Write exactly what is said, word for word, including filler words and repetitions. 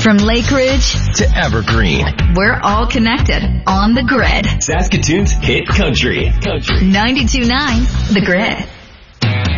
From Lake Ridge to Evergreen, we're all connected on the grid. Saskatoon's hit country. Country. ninety-two point nine The Grid.